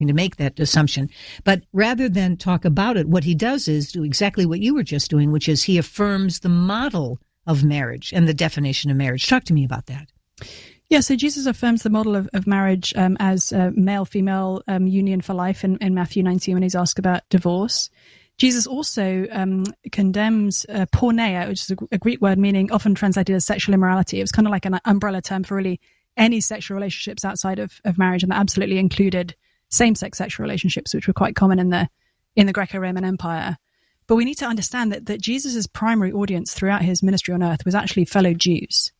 to make that assumption. But rather than talk about it, what he does is do exactly what you were just doing, which is he affirms the model of marriage and the definition of marriage. Talk to me about that. Yeah, so Jesus affirms the model of marriage as a male-female union for life in Matthew 19 when he's asked about divorce. Jesus also condemns porneia, which is a Greek word meaning often translated as sexual immorality. It was kind of like an umbrella term for really any sexual relationships outside of marriage, and that absolutely included same-sex sexual relationships, which were quite common in the Greco-Roman Empire. But we need to understand that Jesus' primary audience throughout his ministry on earth was actually fellow Jews.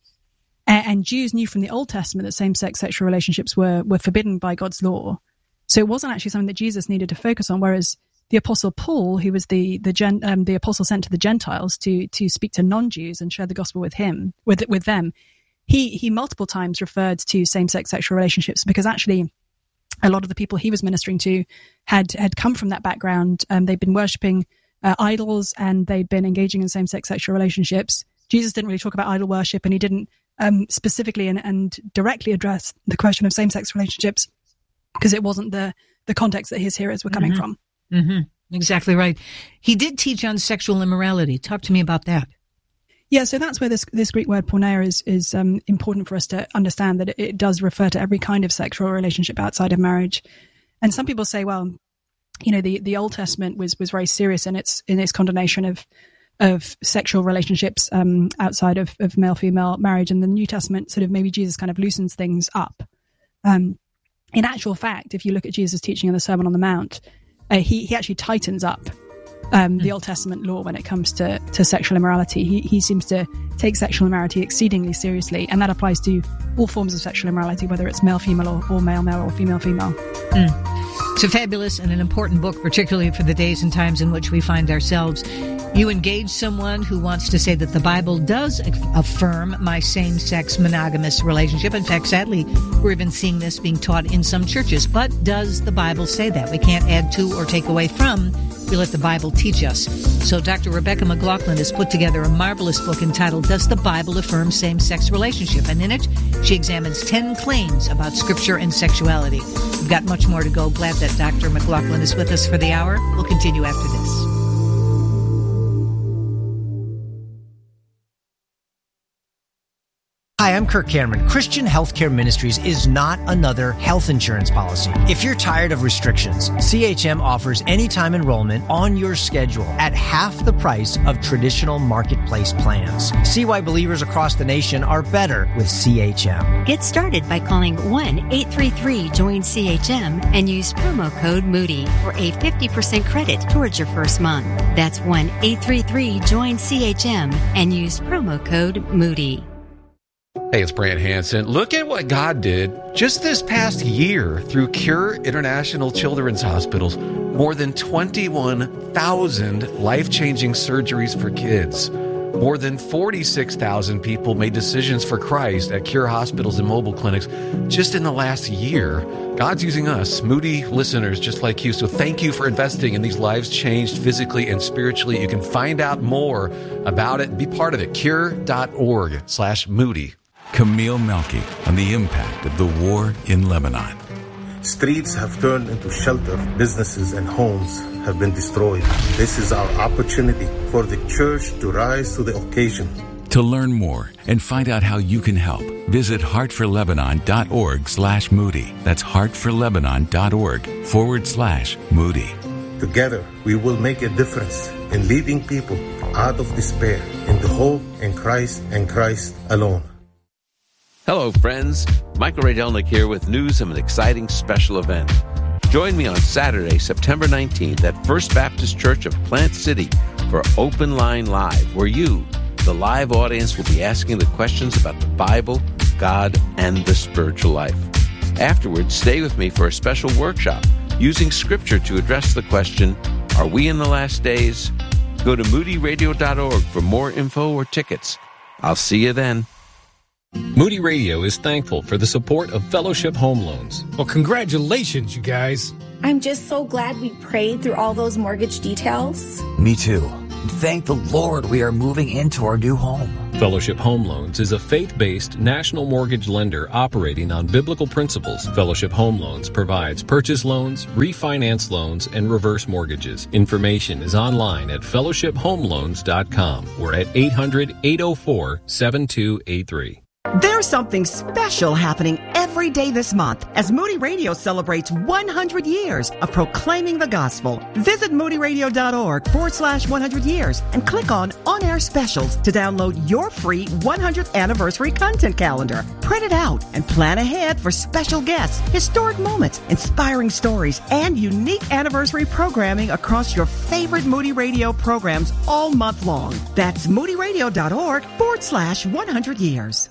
And Jews knew from the Old Testament that same-sex sexual relationships were forbidden by God's law. So it wasn't actually something that Jesus needed to focus on, whereas the Apostle Paul, who was the apostle sent to the Gentiles to speak to non-Jews and share the gospel with them, he multiple times referred to same-sex sexual relationships because actually a lot of the people he was ministering to had come from that background. They'd been worshipping idols and they'd been engaging in same-sex sexual relationships. Jesus didn't really talk about idol worship, and he didn't specifically and directly address the question of same-sex relationships because it wasn't the context that his hearers were coming from. Mm-hmm. Exactly right. He did teach on sexual immorality. Talk to me about that. Yeah, so that's where this Greek word porneia is important for us to understand, that it does refer to every kind of sexual relationship outside of marriage. And some people say, well, the Old Testament was very serious in its condemnation of sexual relationships outside of male-female marriage, and the New Testament sort of maybe Jesus kind of loosens things up. In actual fact, if you look at Jesus' teaching in the Sermon on the Mount, he actually tightens up the Old Testament law when it comes to sexual immorality. He seems to take sexual immorality exceedingly seriously, and that applies to all forms of sexual immorality, whether it's male-female or male-male or female-female. It's a fabulous and an important book, particularly for the days and times in which we find ourselves. You engage someone who wants to say that the Bible does affirm my same-sex monogamous relationship. In fact, sadly, we're even seeing this being taught in some churches. But does the Bible say that? We can't add to or take away from. We let the Bible teach us. So Dr. Rebecca McLaughlin has put together a marvelous book entitled Does the Bible Affirm Same-Sex Relationship? And in it, she examines 10 claims about Scripture and sexuality. We've got much more to go. Glad that Dr. McLaughlin is with us for the hour. We'll continue after this. Hi, I'm Kirk Cameron. Christian Healthcare Ministries is not another health insurance policy. If you're tired of restrictions, CHM offers anytime enrollment on your schedule at half the price of traditional marketplace plans. See why believers across the nation are better with CHM. Get started by calling 1-833-JOIN-CHM and use promo code Moody for a 50% credit towards your first month. That's 1-833-JOIN-CHM and use promo code Moody. Hey, it's Brant Hansen. Look at what God did just this past year through Cure International Children's Hospitals. More than 21,000 life-changing surgeries for kids. More than 46,000 people made decisions for Christ at Cure hospitals and mobile clinics just in the last year. God's using us, Moody listeners just like you. So thank you for investing in these lives changed physically and spiritually. You can find out more about it and be part of it. Cure.org/Moody. Camille Melky on the impact of the war in Lebanon. Streets have turned into shelter. Businesses and homes have been destroyed. This is our opportunity for the church to rise to the occasion. To learn more and find out how you can help, visit heartforlebanon.org/Moody. That's heartforlebanon.org/Moody. Together, we will make a difference in leading people out of despair into hope in Christ and Christ alone. Hello, friends. Michael Ray Delnick here with news of an exciting special event. Join me on Saturday, September 19th at First Baptist Church of Plant City for Open Line Live, where you, the live audience, will be asking the questions about the Bible, God, and the spiritual life. Afterwards, stay with me for a special workshop using Scripture to address the question, are we in the last days? Go to moodyradio.org for more info or tickets. I'll see you then. Moody Radio is thankful for the support of Fellowship Home Loans. Well, congratulations, you guys. I'm just so glad we prayed through all those mortgage details. Me too. Thank the Lord we are moving into our new home. Fellowship Home Loans is a faith-based national mortgage lender operating on biblical principles. Fellowship Home Loans provides purchase loans, refinance loans, and reverse mortgages. Information is online at fellowshiphomeloans.com or at 800-804-7283. There's something special happening every day this month as Moody Radio celebrates 100 years of proclaiming the gospel. Visit moodyradio.org/100 years and click on On-Air Specials to download your free 100th anniversary content calendar. Print it out and plan ahead for special guests, historic moments, inspiring stories, and unique anniversary programming across your favorite Moody Radio programs all month long. That's moodyradio.org/100 years.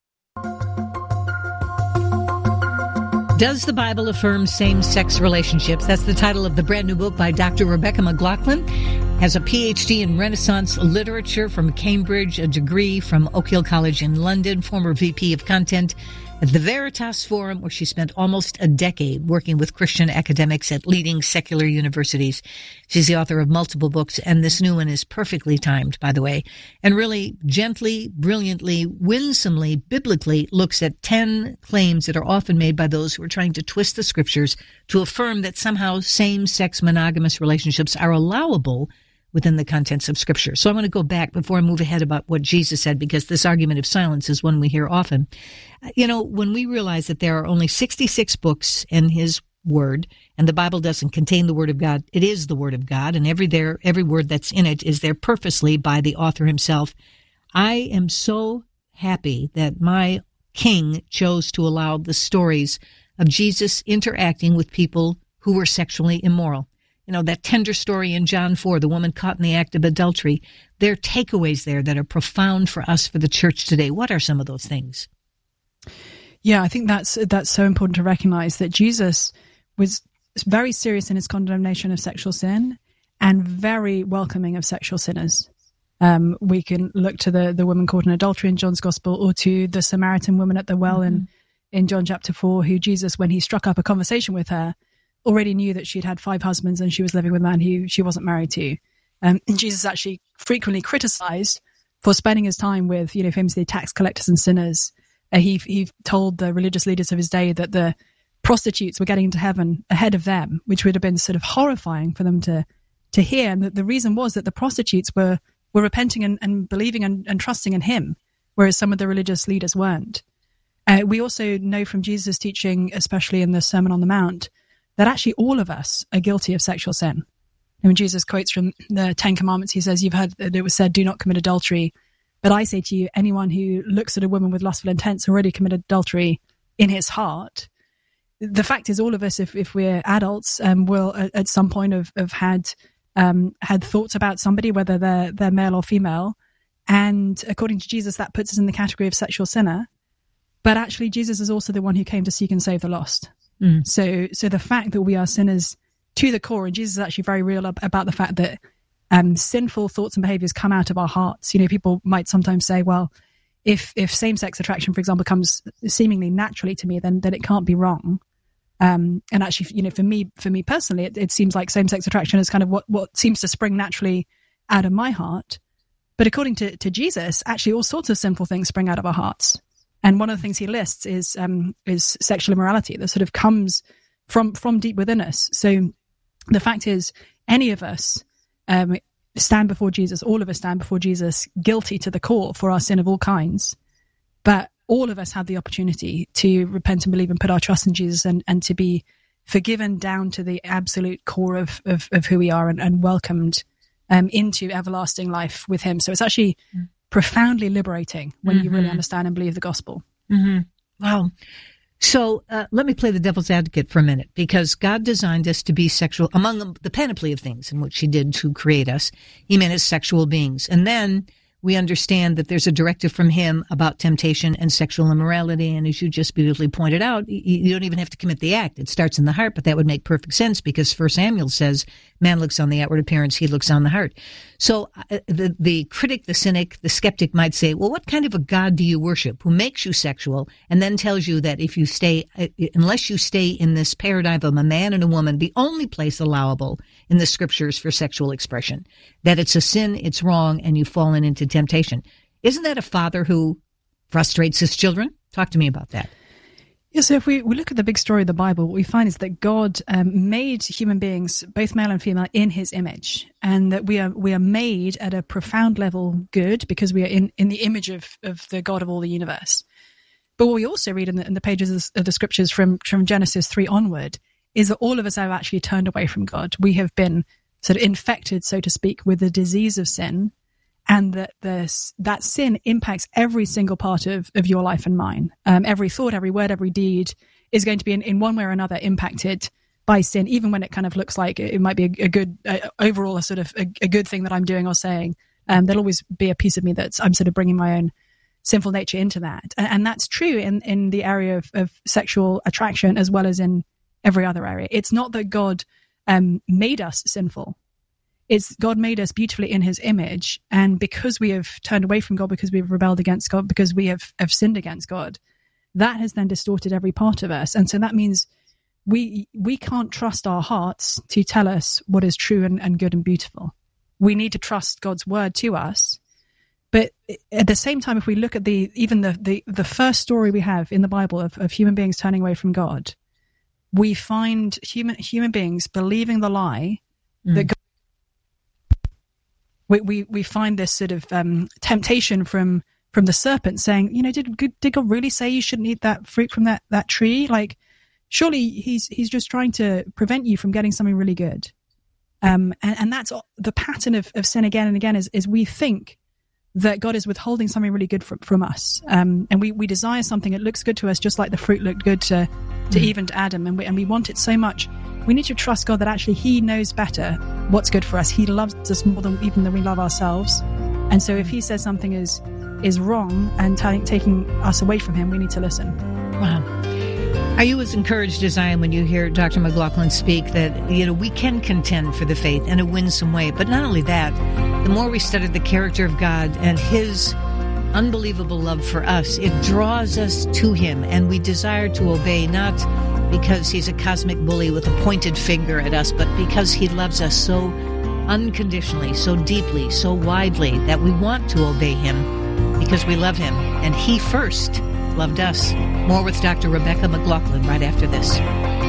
Does the Bible affirm same-sex relationships? That's the title of the brand new book by Dr. Rebecca McLaughlin. Has a PhD in Renaissance literature from Cambridge, a degree from Oak Hill College in London, former VP of content at the Veritas Forum, where she spent almost a decade working with Christian academics at leading secular universities. She's the author of multiple books, and this new one is perfectly timed, by the way, and really gently, brilliantly, winsomely, biblically looks at 10 claims that are often made by those who are trying to twist the scriptures to affirm that somehow same-sex monogamous relationships are allowable within the contents of Scripture. So I want to go back before I move ahead about what Jesus said, because this argument of silence is one we hear often. When we realize that there are only 66 books in His Word, and the Bible doesn't contain the Word of God, it is the Word of God, and every word that's in it is there purposely by the author himself. I am so happy that my King chose to allow the stories of Jesus interacting with people who were sexually immoral. That tender story in John 4, the woman caught in the act of adultery. There are takeaways there that are profound for us, for the church today. What are some of those things? Yeah, I think that's so important to recognize that Jesus was very serious in his condemnation of sexual sin and very welcoming of sexual sinners. We can look to the woman caught in adultery in John's Gospel, or to the Samaritan woman at the well in John chapter 4, who Jesus, when he struck up a conversation with her, already knew that she'd had 5 husbands and she was living with a man who she wasn't married to. And Jesus actually frequently criticized for spending his time with, famously tax collectors and sinners. He told the religious leaders of his day that the prostitutes were getting into heaven ahead of them, which would have been sort of horrifying for them to hear. And the reason was that the prostitutes were repenting and believing and trusting in him, whereas some of the religious leaders weren't. We also know from Jesus' teaching, especially in the Sermon on the Mount, that actually all of us are guilty of sexual sin. And when Jesus quotes from the 10 Commandments, he says, "You've heard that it was said, do not commit adultery. But I say to you, anyone who looks at a woman with lustful intents already committed adultery in his heart." The fact is, all of us, if we're adults, will at some point have had thoughts about somebody, whether they're male or female. And according to Jesus, that puts us in the category of sexual sinner. But actually, Jesus is also the one who came to seek and save the lost. So the fact that we are sinners to the core, and Jesus is actually very real about the fact that sinful thoughts and behaviors come out of our hearts. People might sometimes say, well, if same-sex attraction, for example, comes seemingly naturally to me, then it can't be wrong. And actually, for me personally, it seems like same-sex attraction is kind of what seems to spring naturally out of my heart. But according to Jesus, actually all sorts of sinful things spring out of our hearts. And one of the things he lists is sexual immorality that sort of comes from deep within us. So the fact is, any of us stand before Jesus, all of us stand before Jesus, guilty to the core for our sin of all kinds. But all of us have the opportunity to repent and believe and put our trust in Jesus and to be forgiven down to the absolute core of who we are and welcomed into everlasting life with him. So it's actually profoundly liberating when you really understand and believe the gospel. Wow. So let me play the devil's advocate for a minute, because God designed us to be sexual. Among the panoply of things in which he did to create us, he made us sexual beings. And then we understand that there's a directive from him about temptation and sexual immorality. And as you just beautifully pointed out, you don't even have to commit the act. It starts in the heart, but that would make perfect sense because 1 Samuel says, man looks on the outward appearance, he looks on the heart. So the critic, the cynic, the skeptic might say, well, what kind of a God do you worship who makes you sexual and then tells you that if you unless you stay in this paradigm of a man and a woman, the only place allowable in the scriptures for sexual expression, that it's a sin, it's wrong, and you've fallen into temptation. Isn't that a father who frustrates his children? Talk to me about that. Yeah, so if we look at the big story of the Bible, what we find is that God made human beings, both male and female, in his image, and that we are made at a profound level good because we are in the image of the God of all the universe. But what we also read in the pages of the scriptures from Genesis 3 onward is that all of us have actually turned away from God. We have been sort of infected, so to speak, with the disease of sin, and that sin impacts every single part of your life and mine. Every thought, every word, every deed is going to be in one way or another impacted by sin, even when it kind of looks like it might be a good, overall, a good thing that I'm doing or saying. There'll always be a piece of me that I'm sort of bringing my own sinful nature into that. And that's true in the area of sexual attraction as well as in every other area. It's not that God made us sinful. It's God made us beautifully in his image. And because we have turned away from God, because we've rebelled against God, because we have sinned against God, that has then distorted every part of us. And so that means we can't trust our hearts to tell us what is true and good and beautiful. We need to trust God's word to us. But at the same time, if we look at the first story we have in the Bible of human beings turning away from God, we find human beings believing the lie that God. We find this sort of temptation from the serpent saying, did God really say you shouldn't eat that fruit from that tree? Like, surely he's just trying to prevent you from getting something really good. And that's the pattern of sin again and again is we think that God is withholding something really good from us. And we desire something that looks good to us, just like the fruit looked good to Eve and to Adam. And we want it so much. We need to trust God that actually he knows better what's good for us. He loves us more than we love ourselves. And so if he says something is wrong and taking us away from him, we need to listen. Wow. Are you as encouraged as I am when you hear Dr. McLaughlin speak that, we can contend for the faith and it wins some way? But not only that, the more we study the character of God and his unbelievable love for us, it draws us to him, and we desire to obey, not because he's a cosmic bully with a pointed finger at us, but because he loves us so unconditionally, so deeply, so widely that we want to obey him because we love him, and he first loved us. More with Dr. Rebecca McLaughlin right after this.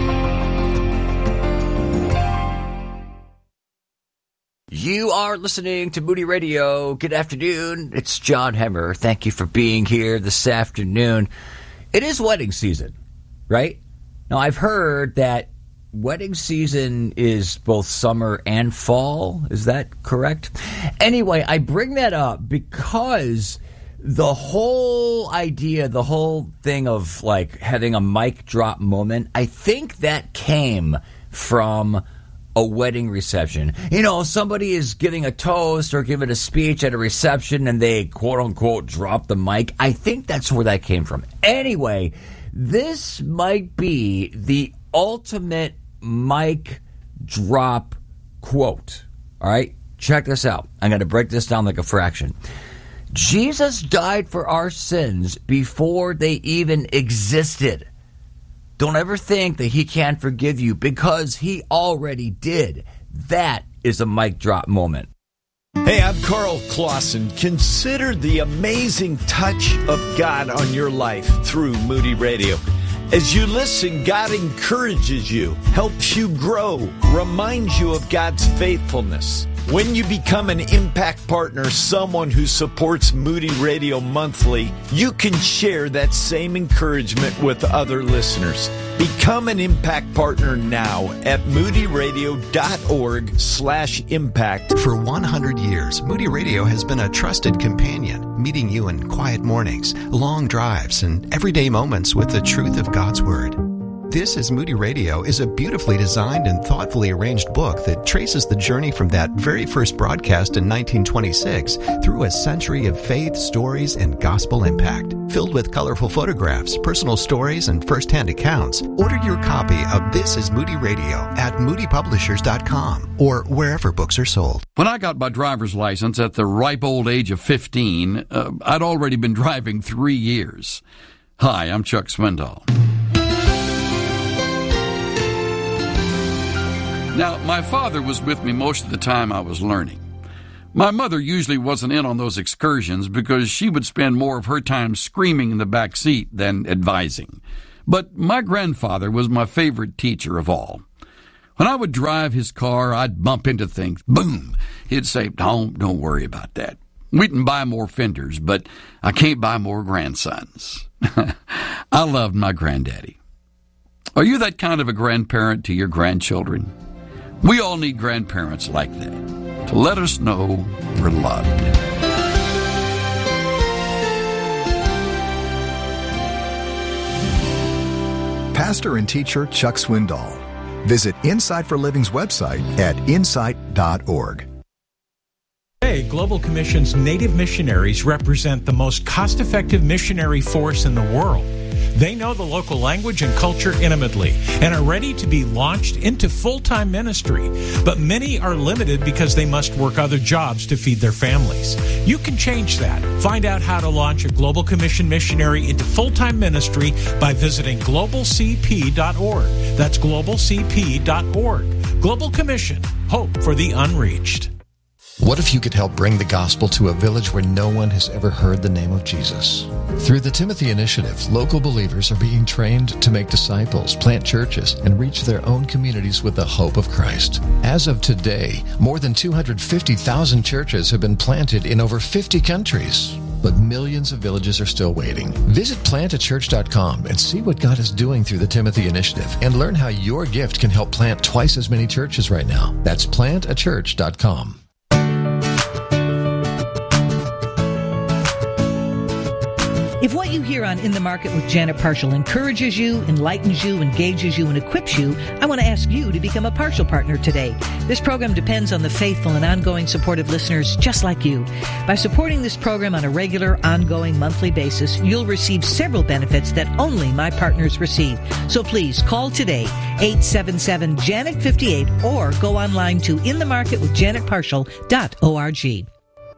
You are listening to Moody Radio. Good afternoon. It's John Hemmer. Thank you for being here this afternoon. It is wedding season, right? Now, I've heard that wedding season is both summer and fall. Is that correct? Anyway, I bring that up because the whole idea, the whole thing of like having a mic drop moment, I think that came from a wedding reception. Somebody is giving a toast or giving a speech at a reception and they quote unquote drop the mic. I think that's where that came from. Anyway, this might be the ultimate mic drop quote. All right, check this out. I'm going to break this down like a fraction. Jesus died for our sins before they even existed. Don't ever think that he can't forgive you because he already did. That is a mic drop moment. Hey, I'm Carl Clausen. Consider the amazing touch of God on your life through Moody Radio. As you listen, God encourages you, helps you grow, reminds you of God's faithfulness. When you become an Impact Partner, someone who supports Moody Radio monthly, you can share that same encouragement with other listeners. Become an Impact Partner now at moodyradio.org/impact. For 100 years, Moody Radio has been a trusted companion, meeting you in quiet mornings, long drives, and everyday moments with the truth of God's Word. This is Moody Radio is a beautifully designed and thoughtfully arranged book that traces the journey from that very first broadcast in 1926 through a century of faith, stories, and gospel impact. Filled with colorful photographs, personal stories, and first-hand accounts, order your copy of This is Moody Radio at moodypublishers.com or wherever books are sold. When I got my driver's license at the ripe old age of 15, I'd already been driving 3 years. Hi, I'm Chuck Swindoll. Now, my father was with me most of the time I was learning. My mother usually wasn't in on those excursions because she would spend more of her time screaming in the back seat than advising. But my grandfather was my favorite teacher of all. When I would drive his car, I'd bump into things. Boom! He'd say, don't worry about that. We can buy more fenders, but I can't buy more grandsons. I loved my granddaddy. Are you that kind of a grandparent to your grandchildren? We all need grandparents like that to let us know we're loved. Pastor and teacher Chuck Swindoll. Visit Insight for Living's website at insight.org. Today, Global Commission's Native missionaries represent the most cost-effective missionary force in the world. They know the local language and culture intimately and are ready to be launched into full-time ministry. But many are limited because they must work other jobs to feed their families. You can change that. Find out how to launch a Global Commission missionary into full-time ministry by visiting globalcp.org. That's globalcp.org. Global Commission. Hope for the unreached. What if you could help bring the gospel to a village where no one has ever heard the name of Jesus? Through the Timothy Initiative, local believers are being trained to make disciples, plant churches, and reach their own communities with the hope of Christ. As of today, more than 250,000 churches have been planted in over 50 countries. But millions of villages are still waiting. Visit plantachurch.com and see what God is doing through the Timothy Initiative and learn how your gift can help plant twice as many churches right now. That's plantachurch.com. If what you hear on In the Market with Janet Parshall encourages you, enlightens you, engages you, and equips you, I want to ask you to become a Partial Partner today. This program depends on the faithful and ongoing support of listeners just like you. By supporting this program on a regular, ongoing, monthly basis, you'll receive several benefits that only my partners receive. So please call today, 877-JANET58, or go online to inthemarketwithjanetparshall.org.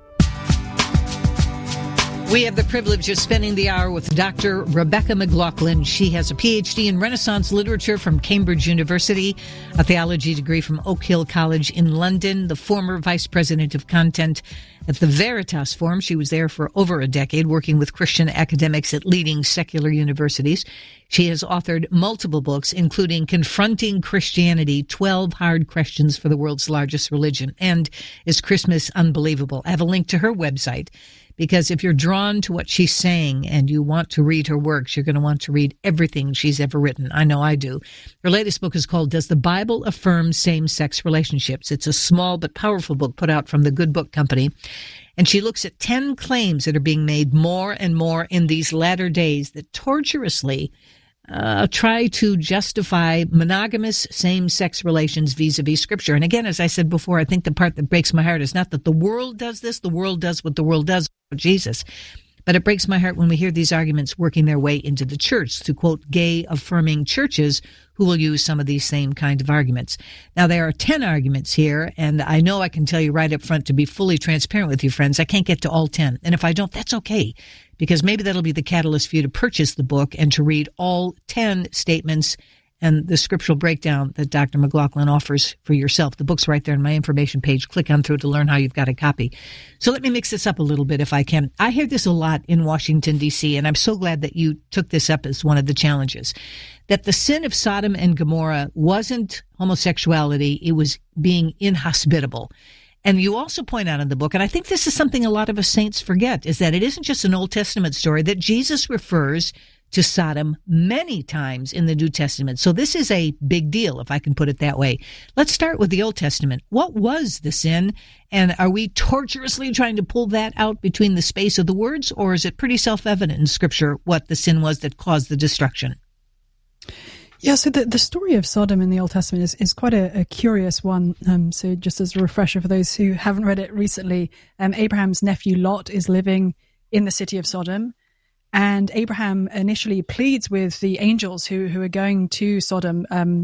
We have the privilege of spending the hour with Dr. Rebecca McLaughlin. She has a PhD in Renaissance literature from Cambridge University, a theology degree from Oak Hill College in London, the former vice president of content at the Veritas Forum. She was there for over a decade, working with Christian academics at leading secular universities. She has authored multiple books, including Confronting Christianity, 12 Hard Questions for the World's Largest Religion, and Is Christmas Unbelievable? I have a link to her website, because if you're drawn to what she's saying and you want to read her works, you're going to want to read everything she's ever written. I know I do. Her latest book is called Does the Bible Affirm Same-Sex Relationships? It's a small but powerful book put out from the Good Book Company. And she looks at 10 claims that are being made more and more in these latter days that tortuously try to justify monogamous same-sex relations vis-a-vis Scripture. And again, as I said before, I think the part that breaks my heart is not that the world does this. The world does what the world does with Jesus. But it breaks my heart when we hear these arguments working their way into the church, to quote gay-affirming churches who will use some of these same kind of arguments. Now, there are 10 arguments here, and I know I can tell you right up front, to be fully transparent with you, friends, I can't get to all 10. And if I don't, that's okay, because maybe that'll be the catalyst for you to purchase the book and to read all 10 statements and the scriptural breakdown that Dr. McLaughlin offers for yourself. The book's right there on my information page. Click on through to learn how you've got a copy. So let me mix this up a little bit if I can. I hear this a lot in Washington, D.C., and I'm so glad that you took this up as one of the challenges, that the sin of Sodom and Gomorrah wasn't homosexuality, it was being inhospitable. And you also point out in the book, and I think this is something a lot of us saints forget, is that it isn't just an Old Testament story, that Jesus refers to Sodom many times in the New Testament. So this is a big deal, if I can put it that way. Let's start with the Old Testament. What was the sin? And are we tortuously trying to pull that out between the space of the words, or is it pretty self-evident in Scripture what the sin was that caused the destruction? Yeah, so the story of Sodom in the Old Testament is quite a curious one. So just as a refresher for those who haven't read it recently, Abraham's nephew Lot is living in the city of Sodom. And Abraham initially pleads with the angels who are going to Sodom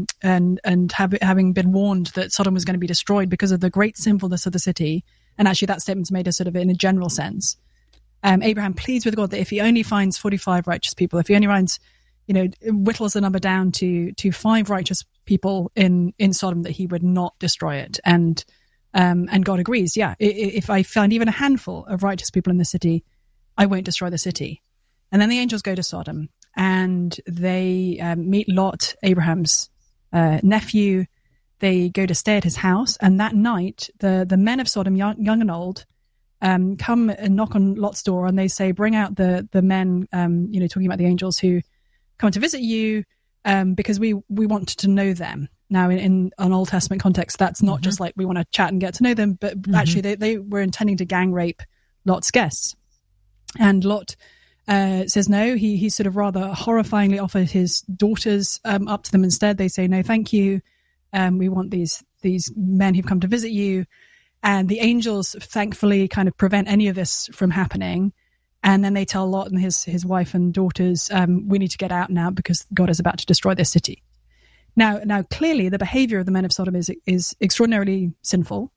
and having been warned that Sodom was going to be destroyed because of the great sinfulness of the city. And actually that statement's made as sort of in a general sense. Abraham pleads with God that if he only finds 45 righteous people, if he only finds, whittles the number down to 5 righteous people in Sodom, that he would not destroy it. And God agrees. Yeah, if I find even a handful of righteous people in the city, I won't destroy the city. And then the angels go to Sodom and they meet Lot, Abraham's nephew. They go to stay at his house. And that night, the men of Sodom, young and old, come and knock on Lot's door, and they say, bring out the men, talking about the angels who come to visit you, because we want to know them. Now, in an Old Testament context, that's not just like we want to chat and get to know them, but actually they were intending to gang rape Lot's guests. And Lot says no. He sort of rather horrifyingly offered his daughters up to them instead. They say, no, thank you. We want these men who've come to visit you. And the angels thankfully kind of prevent any of this from happening. And then they tell Lot and his wife and daughters, we need to get out now because God is about to destroy this city. Now, clearly the behavior of the men of Sodom is extraordinarily sinful.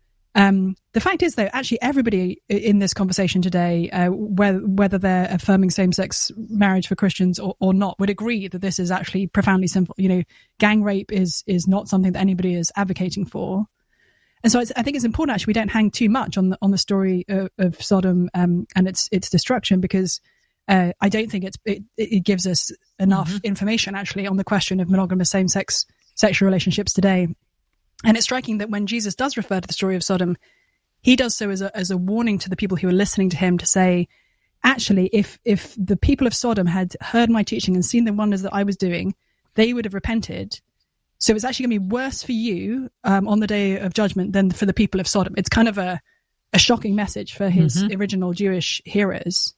The fact is, though, actually everybody in this conversation today, whether they're affirming same-sex marriage for Christians or not, would agree that this is actually profoundly sinful. Gang rape is not something that anybody is advocating for. And so I think it's important, actually, we don't hang too much on the story of Sodom and its destruction, because I don't think it gives us enough information, actually, on the question of monogamous same-sex sexual relationships today. And it's striking that when Jesus does refer to the story of Sodom, he does so as a warning to the people who are listening to him, to say, actually, if the people of Sodom had heard my teaching and seen the wonders that I was doing, they would have repented. So it's actually going to be worse for you on the day of judgment than for the people of Sodom. It's kind of a shocking message for his original Jewish hearers.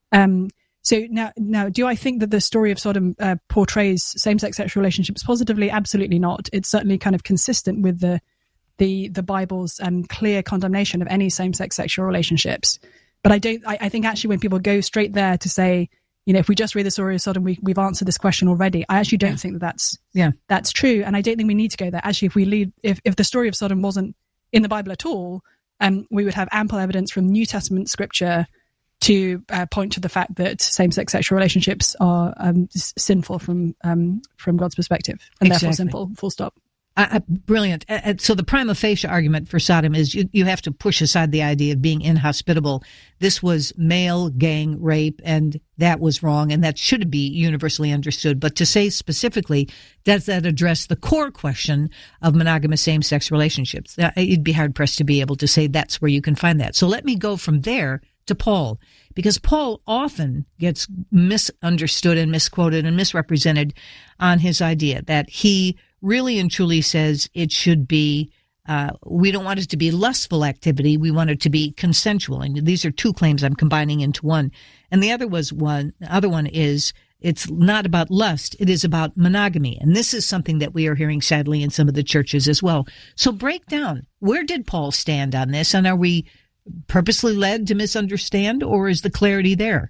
So now, do I think that the story of Sodom portrays same-sex sexual relationships positively? Absolutely not. It's certainly kind of consistent with the Bible's clear condemnation of any same-sex sexual relationships. But I think actually when people go straight there to say, if we just read the story of Sodom, we've answered this question already. I actually don't think that's true, and I don't think we need to go there. Actually, if the story of Sodom wasn't in the Bible at all, we would have ample evidence from New Testament scripture to point to the fact that same-sex sexual relationships are sinful from God's perspective, and therefore sinful, full stop. Brilliant. So the prima facie argument for Sodom is you have to push aside the idea of being inhospitable. This was male gang rape, and that was wrong, and that should be universally understood. But to say specifically, does that address the core question of monogamous same-sex relationships? You'd be hard-pressed to be able to say that's where you can find that. So let me go from there to Paul, because Paul often gets misunderstood and misquoted and misrepresented on his idea that he really and truly says it should be, we don't want it to be lustful activity, we want it to be consensual. And these are two claims I'm combining into one. And the other one is it's not about lust, it is about monogamy. And this is something that we are hearing sadly in some of the churches as well. So break down, where did Paul stand on this? And are we purposely led to misunderstand, or is the clarity there?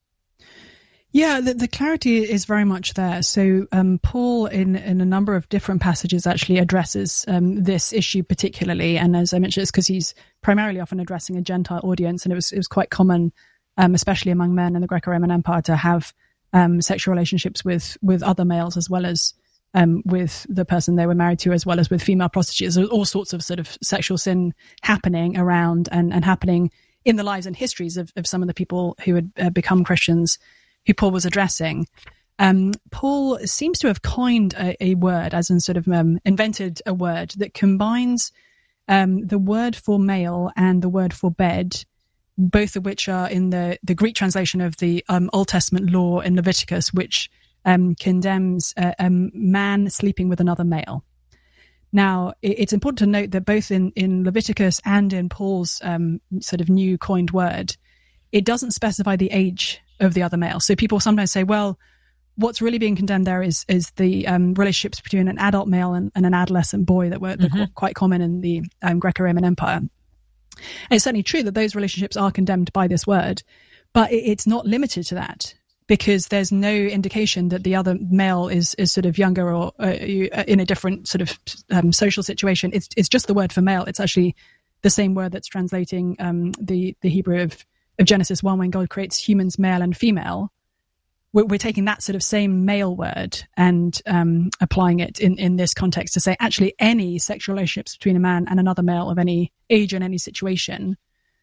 Yeah, the clarity is very much there. So Paul, in a number of different passages, actually addresses this issue particularly. And as I mentioned, it's because he's primarily often addressing a Gentile audience, and it was quite common, especially among men in the Greco-Roman Empire, to have sexual relationships with other males as well as with the person they were married to, as well as with female prostitutes. There's all sorts of sort of sexual sin happening around and happening in the lives and histories of some of the people who had become Christians, who Paul was addressing. Paul seems to have coined a word, as in sort of invented a word that combines the word for male and the word for bed, both of which are in the Greek translation of the Old Testament law in Leviticus, which condemns a man sleeping with another male. Now, it's important to note that both in Leviticus and in Paul's sort of new coined word, it doesn't specify the age of the other male. So people sometimes say, well, what's really being condemned there is the relationships between an adult male and an adolescent boy that were quite common in the Greco-Roman Empire. And it's certainly true that those relationships are condemned by this word, but it's not limited to that, because there's no indication that the other male is sort of younger or in a different sort of social situation. It's just the word for male. It's actually the same word that's translating the Hebrew of Genesis 1 when God creates humans, male and female. We're taking that sort of same male word and applying it in this context to say actually any sexual relationships between a man and another male of any age and any situation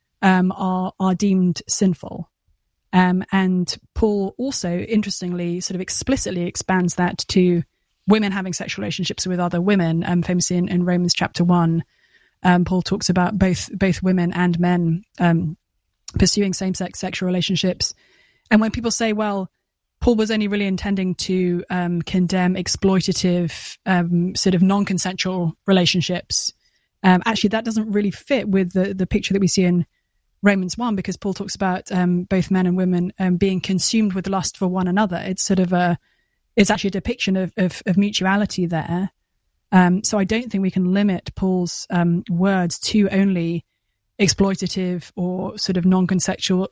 are deemed sinful. And Paul also, interestingly, sort of explicitly expands that to women having sexual relationships with other women. Famously in Romans chapter 1, Paul talks about both women and men pursuing same-sex sexual relationships. And when people say, well, Paul was only really intending to condemn exploitative, sort of non-consensual relationships, actually that doesn't really fit with the picture that we see in Romans 1, because Paul talks about both men and women being consumed with lust for one another. It's sort of it's actually a depiction of mutuality there. So I don't think we can limit Paul's words to only exploitative or sort of non-consensual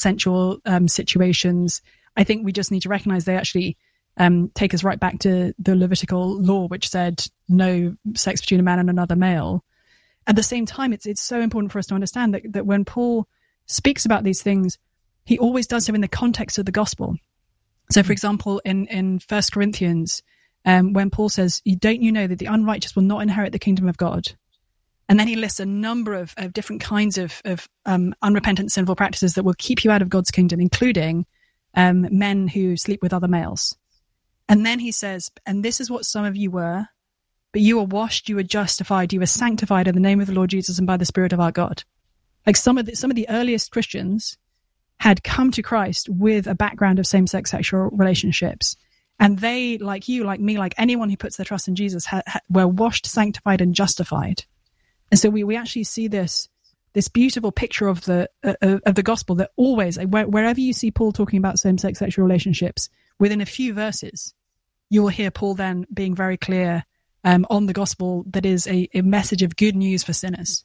situations. I think we just need to recognize they actually take us right back to the Levitical law, which said no sex between a man and another male. At the same time, it's so important for us to understand that when Paul speaks about these things, he always does so in the context of the gospel. So, for example, in 1 Corinthians, when Paul says, don't you know that the unrighteous will not inherit the kingdom of God? And then he lists a number of different kinds of unrepentant sinful practices that will keep you out of God's kingdom, including men who sleep with other males. And then he says, and this is what some of you were, but you were washed, you were justified, you were sanctified in the name of the Lord Jesus and by the Spirit of our God. Like some of the earliest Christians had come to Christ with a background of same-sex sexual relationships. And they, like you, like me, like anyone who puts their trust in Jesus, were washed, sanctified, and justified. And so we actually see this beautiful picture of the gospel that always, wherever you see Paul talking about same-sex sexual relationships, within a few verses, you will hear Paul then being very clear on the gospel that is a message of good news for sinners.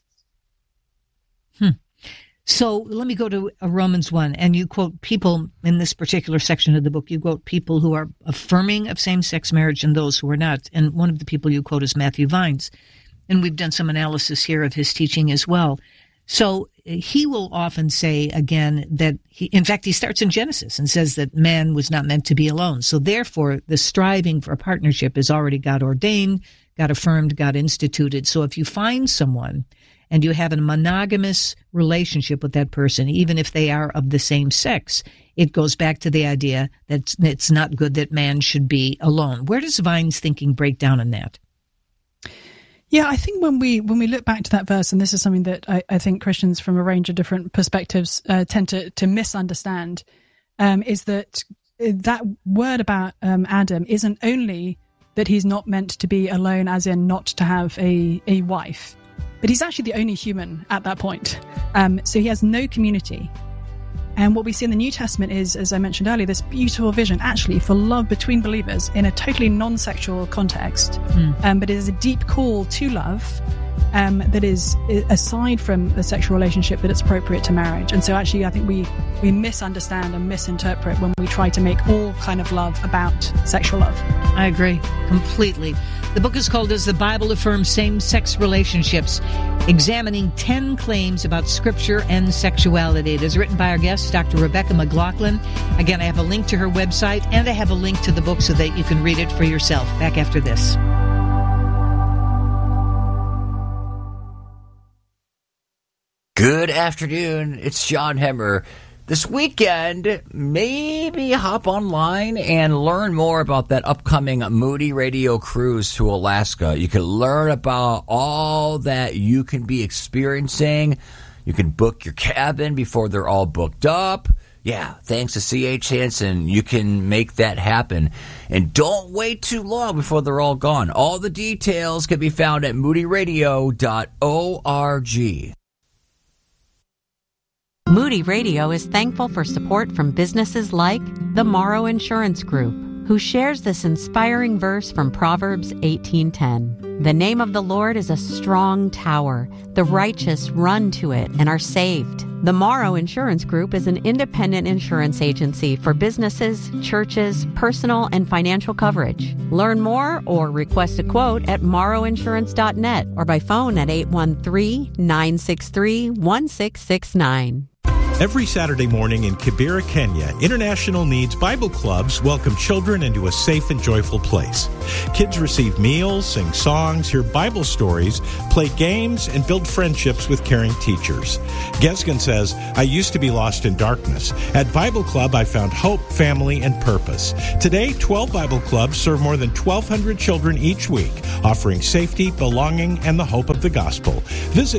So let me go to Romans 1, and you quote people in this particular section of the book. You quote people who are affirming of same-sex marriage and those who are not. And one of the people you quote is Matthew Vines. And we've done some analysis here of his teaching as well. So he will often say, again, that in fact, he starts in Genesis and says that man was not meant to be alone. So therefore, the striving for a partnership is already God ordained, God affirmed, God instituted. So if you find someone and you have a monogamous relationship with that person, even if they are of the same sex, it goes back to the idea that it's not good that man should be alone. Where does Vine's thinking break down in that? Yeah, I think when we look back to that verse, and this is something that I think Christians from a range of different perspectives tend to misunderstand, is that word about Adam isn't only that he's not meant to be alone, as in not to have a wife, but he's actually the only human at that point. So he has no community. And what we see in the New Testament is, as I mentioned earlier, this beautiful vision actually for love between believers in a totally non-sexual context. But it is a deep call to love that is aside from the sexual relationship that it's appropriate to marriage. And so actually I think we misunderstand and misinterpret when we try to make all kind of love about sexual love. I agree completely. The book is called Does the Bible Affirm Same-Sex Relationships? Examining 10 claims about Scripture and sexuality. It is written by our guest, Dr. Rebecca McLaughlin. Again, I have a link to her website, and I have a link to the book so that you can read it for yourself. Back after this. Good afternoon. It's John Hemmer. This weekend, maybe hop online and learn more about that upcoming Moody Radio cruise to Alaska. You can learn about all that you can be experiencing. You can book your cabin before they're all booked up. Yeah, thanks to C.H. Hansen, you can make that happen. And don't wait too long before they're all gone. All the details can be found at moodyradio.org. Moody Radio is thankful for support from businesses like the Morrow Insurance Group, who shares this inspiring verse from Proverbs 18:10. The name of the Lord is a strong tower. The righteous run to it and are saved. The Morrow Insurance Group is an independent insurance agency for businesses, churches, personal and financial coverage. Learn more or request a quote at morrowinsurance.net or by phone at 813-963-1669. Every Saturday morning in Kibera, Kenya, International Needs Bible Clubs welcome children into a safe and joyful place. Kids receive meals, sing songs, hear Bible stories, play games, and build friendships with caring teachers. Gesgen says, I used to be lost in darkness. At Bible Club, I found hope, family, and purpose. Today, 12 Bible Clubs serve more than 1,200 children each week, offering safety, belonging, and the hope of the gospel. Visit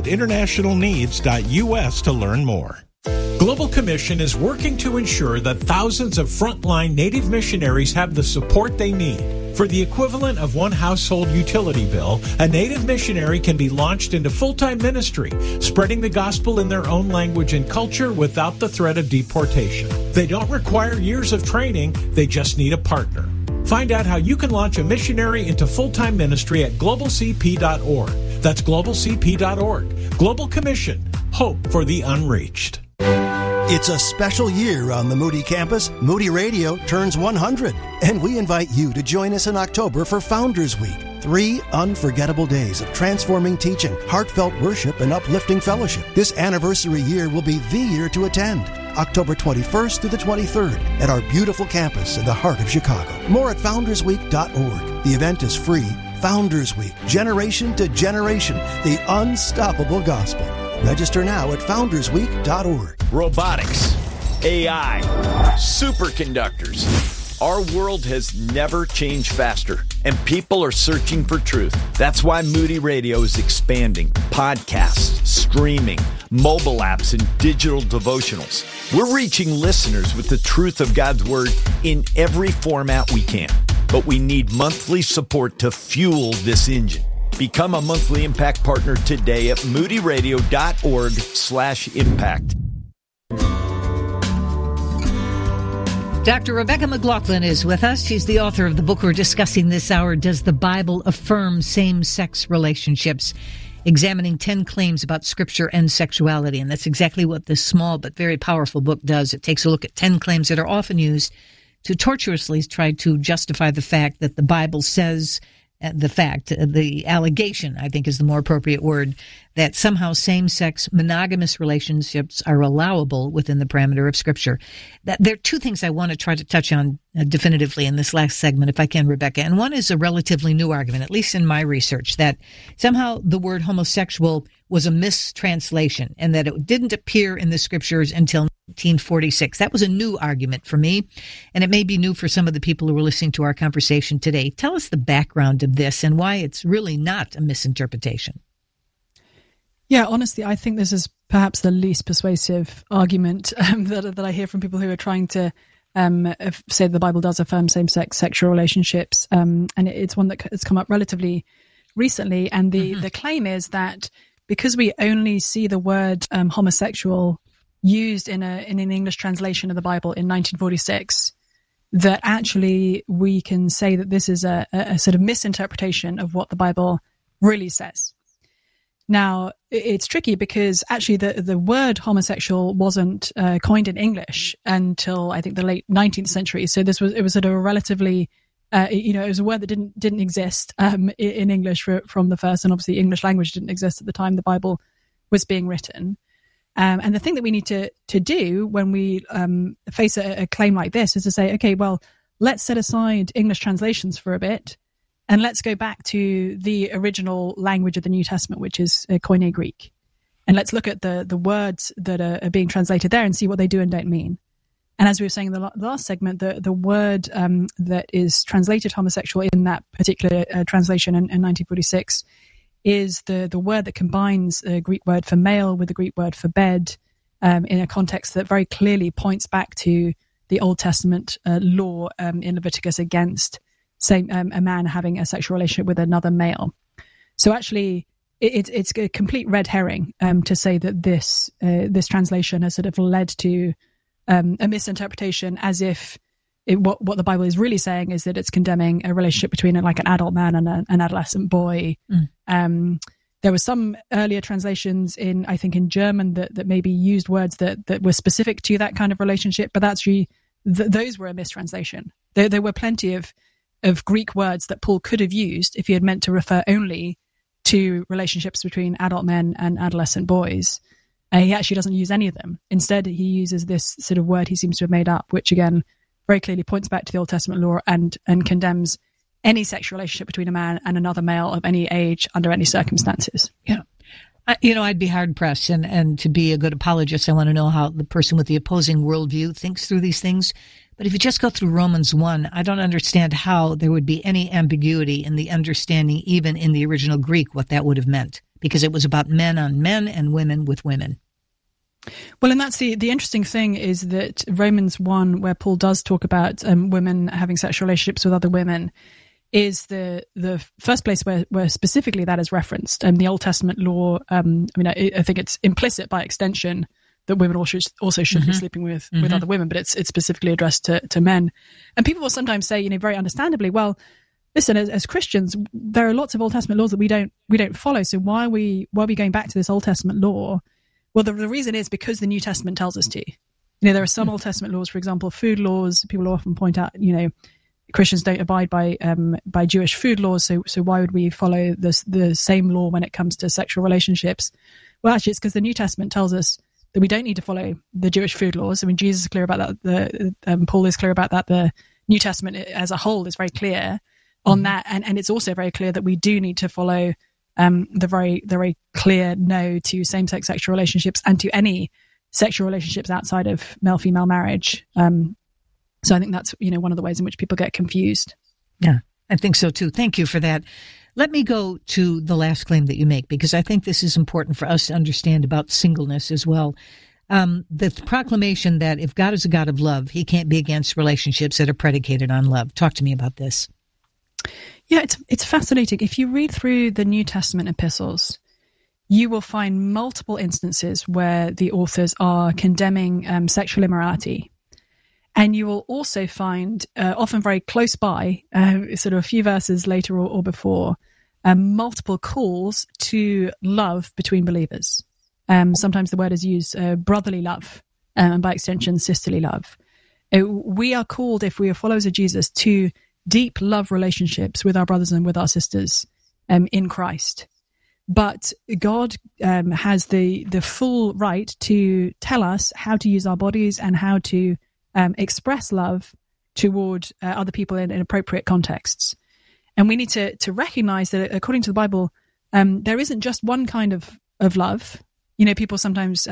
internationalneeds.us to learn more. Global Commission is working to ensure that thousands of frontline Native missionaries have the support they need. For the equivalent of one household utility bill, a Native missionary can be launched into full-time ministry, spreading the gospel in their own language and culture without the threat of deportation. They don't require years of training, they just need a partner. Find out how you can launch a missionary into full-time ministry at globalcp.org. That's globalcp.org. Global Commission. Hope for the unreached. It's a special year on the Moody campus. Moody Radio turns 100, and we invite you to join us in October for Founders Week. 3 unforgettable days of transforming teaching, heartfelt worship, and uplifting fellowship. This anniversary year will be the year to attend. October 21st through the 23rd at our beautiful campus in the heart of Chicago. More at foundersweek.org. The event is free. Founders Week, generation to generation, the unstoppable gospel. Register now at foundersweek.org. Robotics, AI, superconductors. Our world has never changed faster, and people are searching for truth. That's why Moody Radio is expanding. Podcasts, streaming, mobile apps, and digital devotionals. We're reaching listeners with the truth of God's Word in every format we can. But we need monthly support to fuel this engine. Become a monthly Impact partner today at moodyradio.org/impact. Dr. Rebecca McLaughlin is with us. She's the author of the book we're discussing this hour, Does the Bible Affirm Same-Sex Relationships? Examining 10 claims about Scripture and sexuality. And that's exactly what this small but very powerful book does. It takes a look at 10 claims that are often used to tortuously try to justify the fact that the Bible says, the allegation, I think is the more appropriate word, that somehow same-sex monogamous relationships are allowable within the parameter of Scripture. There are 2 things I want to try to touch on definitively in this last segment, if I can, Rebecca. And one is a relatively new argument, at least in my research, that somehow the word homosexual was a mistranslation and that it didn't appear in the Scriptures until 1946. That was a new argument for me, and it may be new for some of the people who are listening to our conversation today. Tell us the background of this and why it's really not a misinterpretation. Yeah, honestly, I think this is perhaps the least persuasive argument that I hear from people who are trying to say the Bible does affirm same-sex sexual relationships, and it's one that has come up relatively recently. And the claim is that because we only see the word homosexual used in an English translation of the Bible in 1946, that actually we can say that this is a sort of misinterpretation of what the Bible really says. Now, it's tricky because actually the word homosexual wasn't coined in English until I think the late 19th century. So it was sort of a relatively, it was a word that didn't exist in English from the first, and obviously English language didn't exist at the time the Bible was being written. And the thing that we need to do when we face a claim like this is to say, okay, well, let's set aside English translations for a bit, and let's go back to the original language of the New Testament, which is Koine Greek. And let's look at the words that are being translated there and see what they do and don't mean. And as we were saying in the last segment, the word that is translated homosexual in that particular translation in 1946 is the word that combines the Greek word for male with the Greek word for bed in a context that very clearly points back to the Old Testament law in Leviticus against a man having a sexual relationship with another male. So actually, it's a complete red herring to say that this translation has sort of led to a misinterpretation, as if what the Bible is really saying is that it's condemning a relationship between like an adult man and an adolescent boy. There were some earlier translations I think in German that maybe used words that were specific to that kind of relationship, but that's really, those were a mistranslation. There were plenty of Greek words that Paul could have used if he had meant to refer only to relationships between adult men and adolescent boys. He actually doesn't use any of them. Instead, he uses this sort of word he seems to have made up, which again very clearly points back to the Old Testament law and condemns any sexual relationship between a man and another male of any age under any circumstances. Yeah. I'd be hard pressed, and to be a good apologist, I want to know how the person with the opposing worldview thinks through these things. But if you just go through Romans 1, I don't understand how there would be any ambiguity in the understanding, even in the original Greek, what that would have meant, because it was about men on men and women with women. Well, and that's the interesting thing is that Romans 1, where Paul does talk about women having sexual relationships with other women, is the first place where specifically that is referenced. The Old Testament law, I think it's implicit by extension that women also should be sleeping with other women, but it's specifically addressed to men. And people will sometimes say, very understandably, well, listen, as Christians, there are lots of Old Testament laws that we don't follow. So why are we going back to this Old Testament law? Well, the reason is because the New Testament tells us to. There are some Old Testament laws, for example, food laws. People often point out, Christians don't abide by Jewish food laws, so why would we follow the same law when it comes to sexual relationships? Well, actually, it's because the New Testament tells us that we don't need to follow the Jewish food laws. I mean, Jesus is clear about that. Paul is clear about that. The New Testament as a whole is very clear on that, and it's also very clear that we do need to follow the very clear no to same-sex sexual relationships and to any sexual relationships outside of male-female marriage. So I think that's, one of the ways in which people get confused. Yeah, I think so too. Thank you for that. Let me go to the last claim that you make, because I think this is important for us to understand about singleness as well. The proclamation that if God is a God of love, he can't be against relationships that are predicated on love. Talk to me about this. Yeah, it's fascinating. If you read through the New Testament epistles, you will find multiple instances where the authors are condemning sexual immorality. And you will also find, often very close by, sort of a few verses later or before, multiple calls to love between believers. Sometimes the word is used, brotherly love, and by extension, sisterly love. We are called, if we are followers of Jesus, to deep love relationships with our brothers and with our sisters in Christ. But God has the full right to tell us how to use our bodies and how to express love toward other people in appropriate contexts. And we need to recognize that according to the Bible, there isn't just one kind of love. People sometimes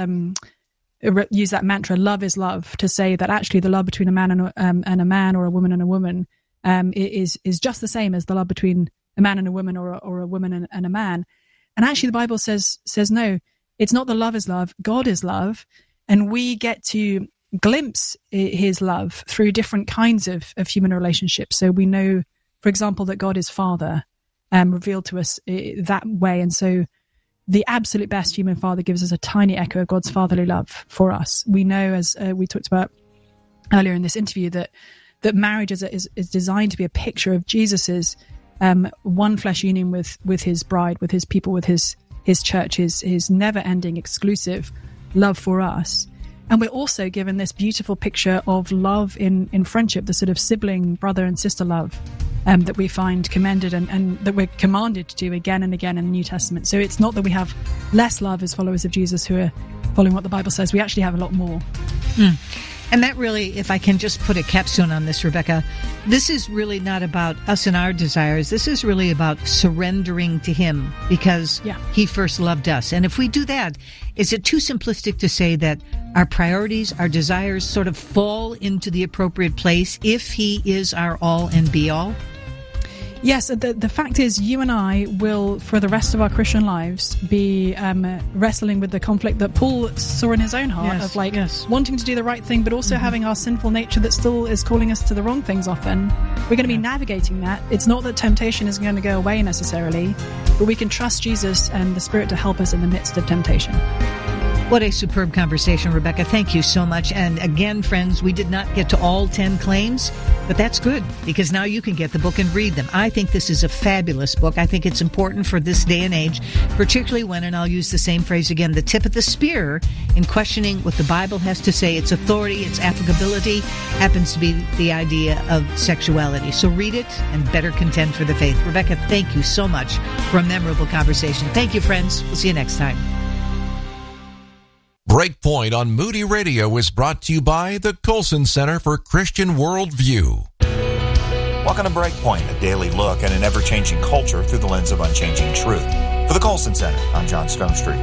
use that mantra, love is love, to say that actually the love between a man and a man, or a woman and a woman, is just the same as the love between a man and a woman, or a woman and a man. And actually the Bible says no, it's not the love is love. God is love. And we get to glimpse his love through different kinds of human relationships. So we know, for example, that God is Father, revealed to us that way. And so the absolute best human father gives us a tiny echo of God's fatherly love for us. We know, as we talked about earlier in this interview, that marriage is designed to be a picture of Jesus's one flesh union with his bride, with his people, with his church, his never-ending exclusive love for us. And we're also given this beautiful picture of love in friendship, the sort of sibling, brother and sister love that we find commended and that we're commanded to do again and again in the New Testament. So it's not that we have less love as followers of Jesus who are following what the Bible says. We actually have a lot more. And that really, if I can just put a capstone on this, Rebecca, this is really not about us and our desires. This is really about surrendering to him because he first loved us. And if we do that, is it too simplistic to say that our priorities, our desires sort of fall into the appropriate place if he is our all and be all? Yes, the fact is you and I will, for the rest of our Christian lives, be wrestling with the conflict that Paul saw in his own heart of wanting to do the right thing, but also having our sinful nature that still is calling us to the wrong things often. We're going to be navigating that. It's not that temptation is going to go away necessarily, but we can trust Jesus and the Spirit to help us in the midst of temptation. What a superb conversation, Rebecca. Thank you so much. And again, friends, we did not get to all 10 claims, but that's good because now you can get the book and read them. I think this is a fabulous book. I think it's important for this day and age, particularly when, and I'll use the same phrase again, the tip of the spear in questioning what the Bible has to say. Its authority, its applicability happens to be the idea of sexuality. So read it and better contend for the faith. Rebecca, thank you so much for a memorable conversation. Thank you, friends. We'll see you next time. Breakpoint on Moody Radio is brought to you by the Colson Center for Christian Worldview. Welcome to Breakpoint, a daily look at an ever-changing culture through the lens of unchanging truth. For the Colson Center, I'm John Stonestreet.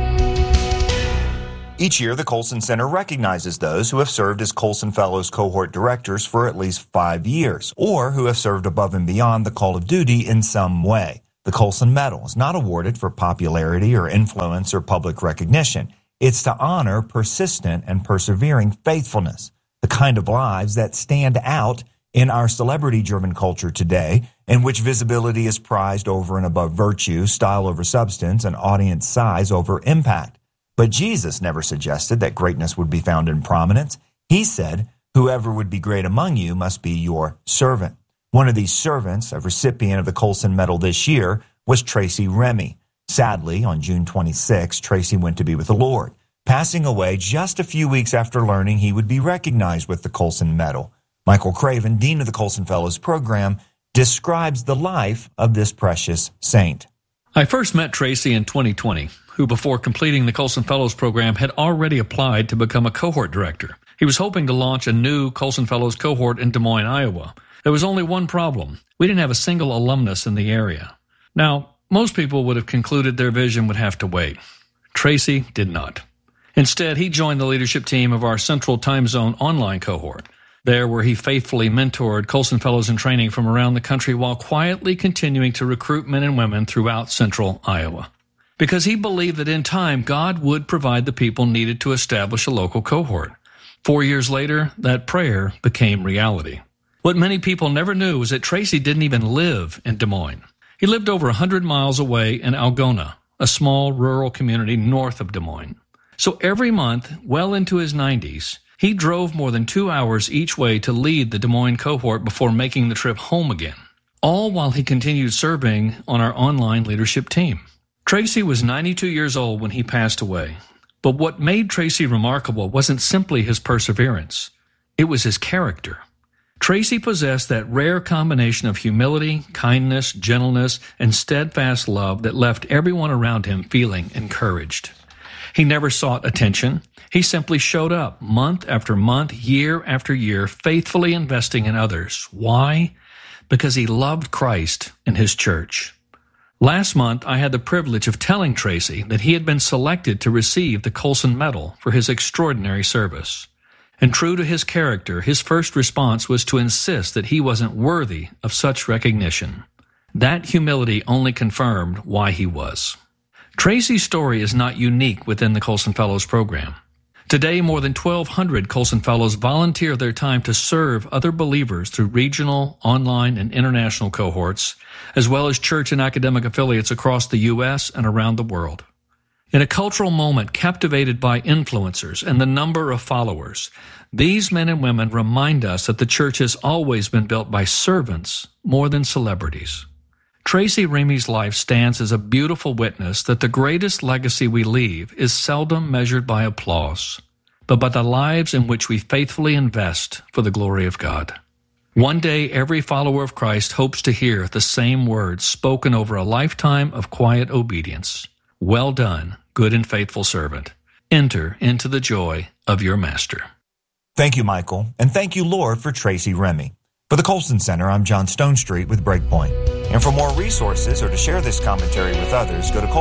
Each year, the Colson Center recognizes those who have served as Colson Fellows cohort directors for at least 5 years, or who have served above and beyond the call of duty in some way. The Colson Medal is not awarded for popularity or influence or public recognition. It's to honor persistent and persevering faithfulness, the kind of lives that stand out in our celebrity-driven culture today, in which visibility is prized over and above virtue, style over substance, and audience size over impact. But Jesus never suggested that greatness would be found in prominence. He said, "Whoever would be great among you must be your servant." One of these servants, a recipient of the Colson Medal this year, was Tracy Remy. Sadly, on June 26, Tracy went to be with the Lord, passing away just a few weeks after learning he would be recognized with the Colson Medal. Michael Craven, Dean of the Colson Fellows Program, describes the life of this precious saint. I first met Tracy in 2020, who before completing the Colson Fellows Program had already applied to become a cohort director. He was hoping to launch a new Colson Fellows cohort in Des Moines, Iowa. There was only one problem. We didn't have a single alumnus in the area. Now, most people would have concluded their vision would have to wait. Tracy did not. Instead, he joined the leadership team of our Central Time Zone online cohort. There, where he faithfully mentored Colson Fellows in training from around the country while quietly continuing to recruit men and women throughout central Iowa. Because he believed that in time, God would provide the people needed to establish a local cohort. 4 years later, that prayer became reality. What many people never knew was that Tracy didn't even live in Des Moines. He lived over 100 miles away in Algona, a small rural community north of Des Moines. So every month, well into his 90s, he drove more than 2 hours each way to lead the Des Moines cohort before making the trip home again, all while he continued serving on our online leadership team. Tracy was 92 years old when he passed away, but what made Tracy remarkable wasn't simply his perseverance. It was his character. Tracy possessed that rare combination of humility, kindness, gentleness, and steadfast love that left everyone around him feeling encouraged. He never sought attention. He simply showed up month after month, year after year, faithfully investing in others. Why? Because he loved Christ and his church. Last month, I had the privilege of telling Tracy that he had been selected to receive the Colson Medal for his extraordinary service. And true to his character, his first response was to insist that he wasn't worthy of such recognition. That humility only confirmed why he was. Tracy's story is not unique within the Colson Fellows program. Today, more than 1,200 Colson Fellows volunteer their time to serve other believers through regional, online, and international cohorts, as well as church and academic affiliates across the U.S. and around the world. In a cultural moment captivated by influencers and the number of followers, these men and women remind us that the church has always been built by servants more than celebrities. Tracy Remy's life stands as a beautiful witness that the greatest legacy we leave is seldom measured by applause, but by the lives in which we faithfully invest for the glory of God. One day, every follower of Christ hopes to hear the same words spoken over a lifetime of quiet obedience. Well done, good and faithful servant. Enter into the joy of your master. Thank you, Michael, and thank you, Lord, for Tracy Remy. For the Colson Center, I'm John Stonestreet with Breakpoint. And for more resources or to share this commentary with others, go to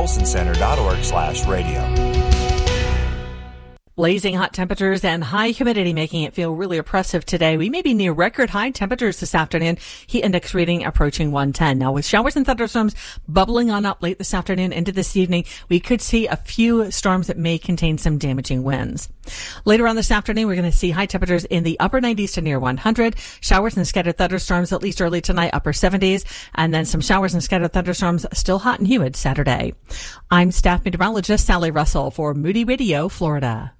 colsoncenter.org/radio. Blazing hot temperatures and high humidity making it feel really oppressive today. We may be near record high temperatures this afternoon. Heat index reading approaching 110. Now with showers and thunderstorms bubbling on up late this afternoon into this evening, we could see a few storms that may contain some damaging winds. Later on this afternoon, we're going to see high temperatures in the upper 90s to near 100. Showers and scattered thunderstorms, at least early tonight, upper 70s. And then some showers and scattered thunderstorms, still hot and humid Saturday. I'm staff meteorologist Sally Russell for Moody Radio, Florida.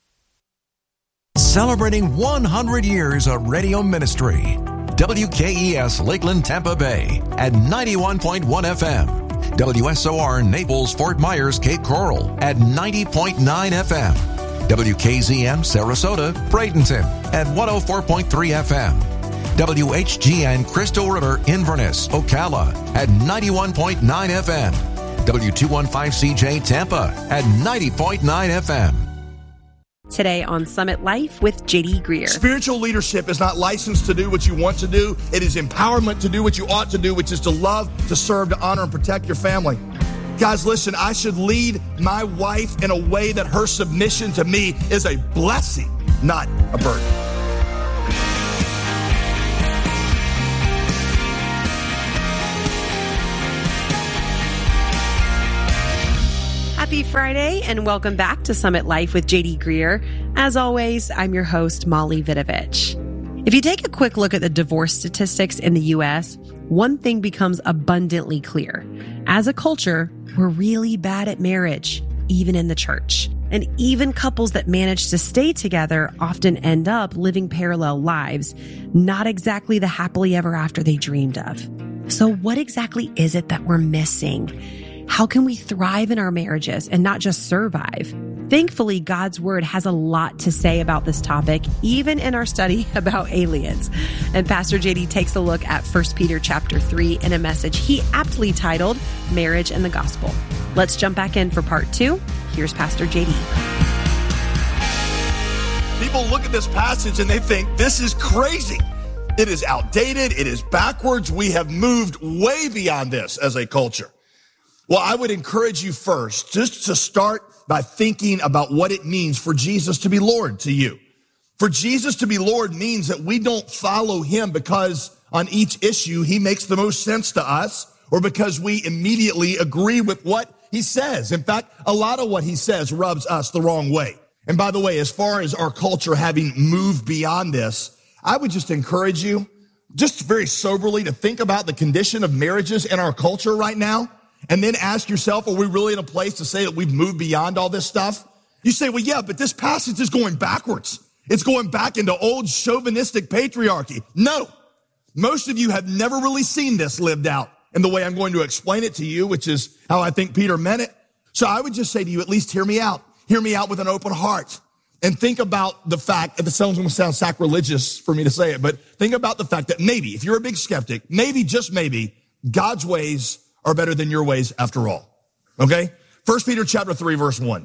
Celebrating 100 years of radio ministry. WKES Lakeland, Tampa Bay at 91.1 FM. WSOR Naples, Fort Myers, Cape Coral at 90.9 FM. WKZM Sarasota, Bradenton at 104.3 FM. WHGN Crystal River, Inverness, Ocala at 91.9 FM. W215CJ Tampa at 90.9 FM. Today on Summit Life with J.D. Greer. Spiritual leadership is not licensed to do what you want to do. It is empowerment to do what you ought to do, which is to love, to serve, to honor, and protect your family. Guys, listen, I should lead my wife in a way that her submission to me is a blessing, not a burden. Happy Friday and welcome back to Summit Life with J.D. Greer. As always, I'm your host, Molly Vidovich. If you take a quick look at the divorce statistics in the U.S., one thing becomes abundantly clear. As a culture, we're really bad at marriage, even in the church. And even couples that manage to stay together often end up living parallel lives, not exactly the happily ever after they dreamed of. So what exactly is it that we're missing? How can we thrive in our marriages and not just survive? Thankfully, God's Word has a lot to say about this topic, even in our study about aliens. And Pastor JD takes a look at 1 Peter chapter 3 in a message he aptly titled Marriage and the Gospel. Let's jump back in for part 2. Here's Pastor JD. People look at this passage and they think, this is crazy. It is outdated. It is backwards. We have moved way beyond this as a culture. Well, I would encourage you first just to start by thinking about what it means for Jesus to be Lord to you. For Jesus to be Lord means that we don't follow him because on each issue he makes the most sense to us or because we immediately agree with what he says. In fact, a lot of what he says rubs us the wrong way. And by the way, as far as our culture having moved beyond this, I would just encourage you just very soberly to think about the condition of marriages in our culture right now. And then ask yourself, are we really in a place to say that we've moved beyond all this stuff? You say, well, yeah, but this passage is going backwards. It's going back into old chauvinistic patriarchy. No, most of you have never really seen this lived out in the way I'm going to explain it to you, which is how I think Peter meant it. So I would just say to you, at least hear me out. Hear me out with an open heart. And think about the fact, and it sounds going to sound sacrilegious for me to say it, but think about the fact that maybe, if you're a big skeptic, maybe, just maybe, God's ways are better than your ways after all. Okay? 1 Peter chapter 3, verse 1.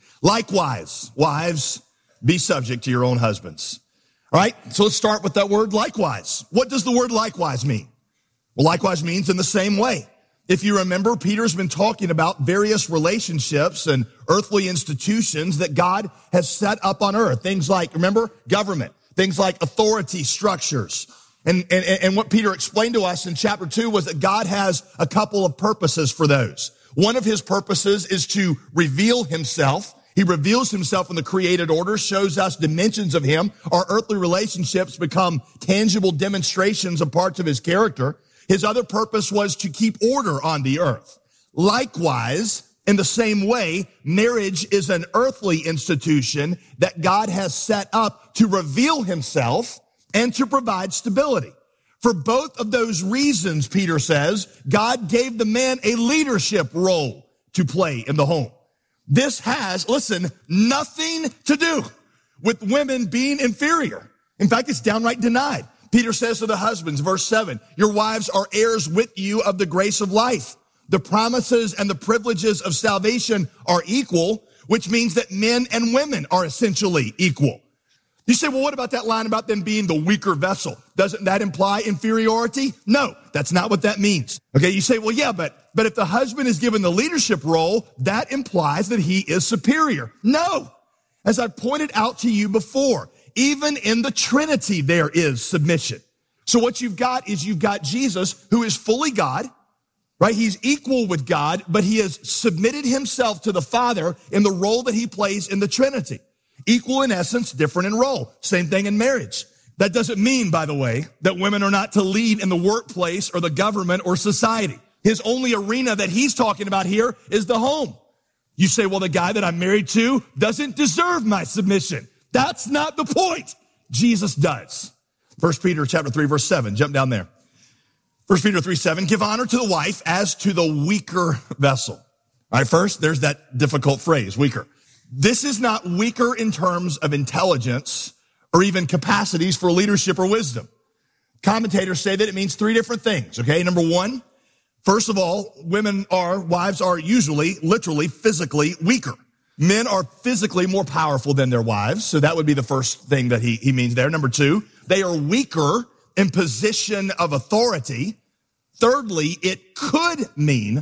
Likewise, wives, be subject to your own husbands. All right? So let's start with that word likewise. What does the word likewise mean? Well, likewise means in the same way. If you remember, Peter's been talking about various relationships and earthly institutions that God has set up on earth. Things like, remember, government. Things like authority structures. And what Peter explained to us in chapter 2 was that God has a couple of purposes for those. One of his purposes is to reveal himself. He reveals himself in the created order, shows us dimensions of him. Our earthly relationships become tangible demonstrations of parts of his character. His other purpose was to keep order on the earth. Likewise, in the same way, marriage is an earthly institution that God has set up to reveal himself and to provide stability. For both of those reasons, Peter says, God gave the man a leadership role to play in the home. This has, listen, nothing to do with women being inferior. In fact, it's downright denied. Peter says to the husbands, verse 7, your wives are heirs with you of the grace of life. The promises and the privileges of salvation are equal, which means that men and women are essentially equal. You say, well, what about that line about them being the weaker vessel? Doesn't that imply inferiority? No, that's not what that means. Okay, you say, well, yeah, but if the husband is given the leadership role, that implies that he is superior. No, as I've pointed out to you before, even in the Trinity, there is submission. So what you've got is you've got Jesus, who is fully God, right? He's equal with God, but he has submitted himself to the Father in the role that he plays in the Trinity. Equal in essence, different in role. Same thing in marriage. That doesn't mean, by the way, that women are not to lead in the workplace or the government or society. His only arena that he's talking about here is the home. You say, well, the guy that I'm married to doesn't deserve my submission. That's not the point. Jesus does. 1 Peter chapter 3, verse 7. Jump down there. 1 Peter 3:7, give honor to the wife as to the weaker vessel. All right, first, there's that difficult phrase, weaker. This is not weaker in terms of intelligence or even capacities for leadership or wisdom. Commentators say that it means three different things, okay? Number one, first of all, wives are usually, literally, physically weaker. Men are physically more powerful than their wives, so that would be the first thing that he means there. Number two, they are weaker in position of authority. Thirdly, it could mean,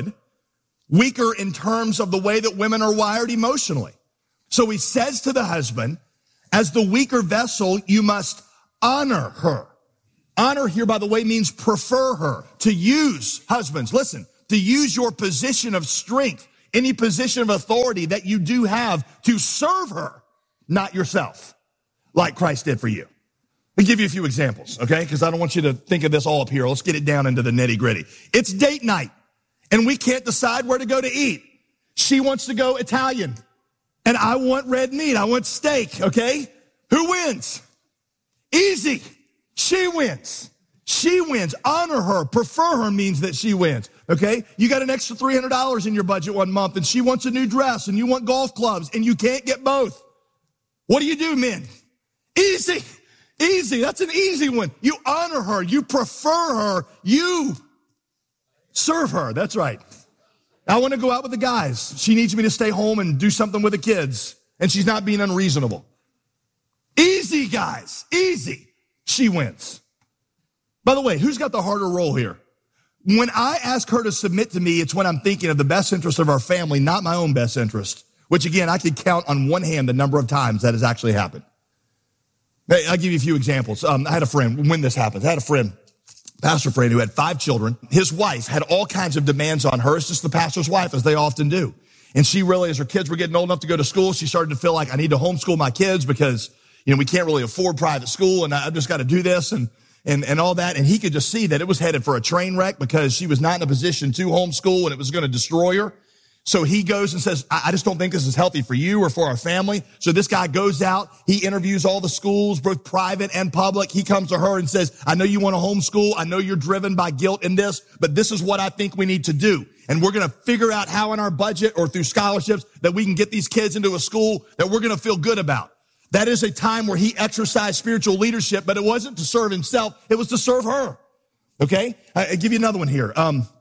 weaker in terms of the way that women are wired emotionally. So he says to the husband, as the weaker vessel, you must honor her. Honor here, by the way, means prefer her. To use, husbands, listen, to use your position of strength, any position of authority that you do have to serve her, not yourself, like Christ did for you. Let me give you a few examples, okay? Because I don't want you to think of this all up here. Let's get it down into the nitty gritty. It's date night, and we can't decide where to go to eat. She wants to go Italian, and I want red meat. I want steak, okay? Who wins? Easy. She wins. She wins. Honor her. Prefer her means that she wins, okay? You got an extra $300 in your budget one month, and she wants a new dress, and you want golf clubs, and you can't get both. What do, men? Easy. Easy. That's an easy one. You honor her. You prefer her. You serve her. That's right. I want to go out with the guys. She needs me to stay home and do something with the kids, and she's not being unreasonable. Easy, guys. Easy. She wins. By the way, who's got the harder role here? When I ask her to submit to me, it's when I'm thinking of the best interest of our family, not my own best interest, which again, I could count on one hand the number of times that has actually happened. I'll give you a few examples. I had a friend, when this happened, pastor friend who had 5 children. His wife had all kinds of demands on her. It's just the pastor's wife, as they often do. And she really, as her kids were getting old enough to go to school, she started to feel like, I need to homeschool my kids because, we can't really afford private school, and I've just got to do this and all that. And he could just see that it was headed for a train wreck because she was not in a position to homeschool and it was going to destroy her. So he goes and says, I just don't think this is healthy for you or for our family. So this guy goes out. He interviews all the schools, both private and public. He comes to her and says, I know you want to homeschool. I know you're driven by guilt in this, but this is what I think we need to do. And we're going to figure out how in our budget or through scholarships that we can get these kids into a school that we're going to feel good about. That is a time where he exercised spiritual leadership, but it wasn't to serve himself. It was to serve her. Okay. I'll give you another one here.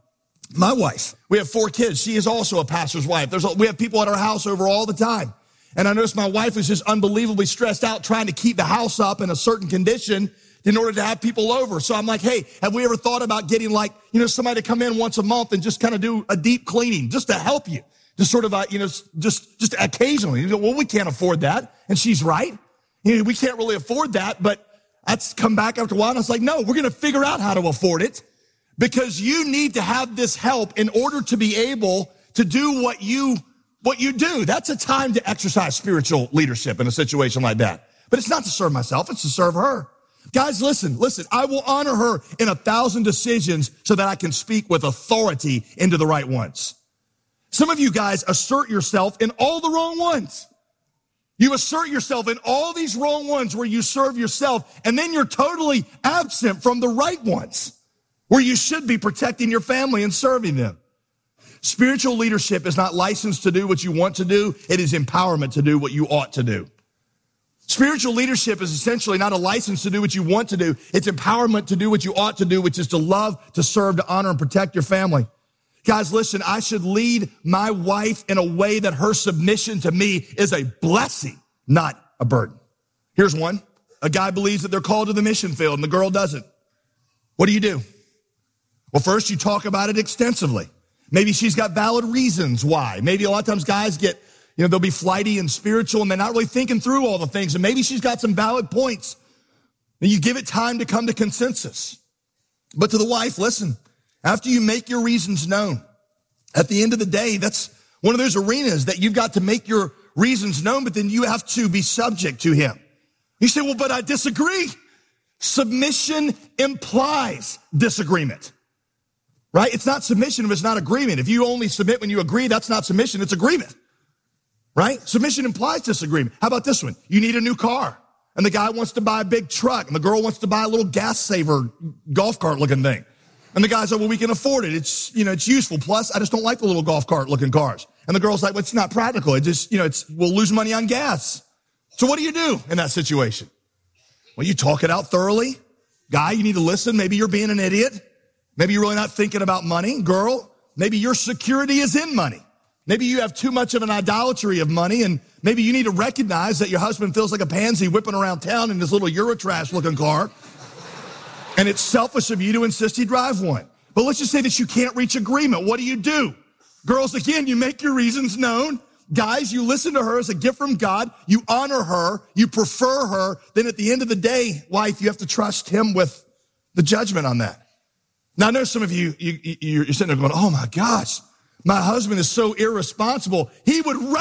My wife, we have 4 kids. She is also a pastor's wife. We have people at our house over all the time. And I noticed my wife was just unbelievably stressed out trying to keep the house up in a certain condition in order to have people over. So I'm like, hey, have we ever thought about getting somebody to come in once a month and just kind of do a deep cleaning just to help you? Just sort of, just occasionally. Well, we can't afford that. And she's right. We can't really afford that. But I'd come back after a while and I was like, no, we're going to figure out how to afford it. Because you need to have this help in order to be able to do what you do. That's a time to exercise spiritual leadership in a situation like that. But it's not to serve myself, it's to serve her. Guys, listen, I will honor her in 1,000 decisions so that I can speak with authority into the right ones. Some of you guys assert yourself in all the wrong ones. You assert yourself in all these wrong ones where you serve yourself, and then you're totally absent from the right ones, where you should be protecting your family and serving them. Spiritual leadership is not licensed to do what you want to do. It is empowerment to do what you ought to do. Spiritual leadership is essentially not a license to do what you want to do. It's empowerment to do what you ought to do, which is to love, to serve, to honor, and protect your family. Guys, listen, I should lead my wife in a way that her submission to me is a blessing, not a burden. Here's one. A guy believes that they're called to the mission field and the girl doesn't. What do? Well, first you talk about it extensively. Maybe she's got valid reasons why. Maybe a lot of times guys get, they'll be flighty and spiritual and they're not really thinking through all the things. And maybe she's got some valid points. And you give it time to come to consensus. But to the wife, listen, after you make your reasons known, at the end of the day, that's one of those arenas that you've got to make your reasons known, but then you have to be subject to him. You say, well, but I disagree. Submission implies disagreement, right? It's not submission if it's not agreement. If you only submit when you agree, that's not submission, it's agreement, right? Submission implies disagreement. How about this one? You need a new car, and the guy wants to buy a big truck, and the girl wants to buy a little gas saver golf cart looking thing. And the guy's like, well, we can afford it. It's useful. Plus, I just don't like the little golf cart looking cars. And the girl's like, well, it's not practical. It just, we'll lose money on gas. So what do you do in that situation? Well, you talk it out thoroughly. Guy, you need to listen. Maybe you're being an idiot. Maybe you're really not thinking about money. Girl, maybe your security is in money. Maybe you have too much of an idolatry of money, and maybe you need to recognize that your husband feels like a pansy whipping around town in this little Eurotrash looking car. And it's selfish of you to insist he drive one. But let's just say that you can't reach agreement. What do? Girls, again, you make your reasons known. Guys, you listen to her as a gift from God. You honor her. You prefer her. Then at the end of the day, wife, you have to trust him with the judgment on that. Now, I know some of you're sitting there going, oh my gosh, my husband is so irresponsible. He would